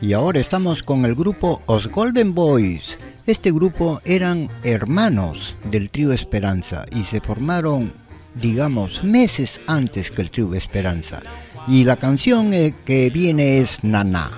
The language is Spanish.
Y ahora estamos con el grupo Os Golden Boys. Este grupo eran hermanos del Trío Esperanza y se formaron, digamos, meses antes que el Trío Esperanza. Y la canción que viene es Naná.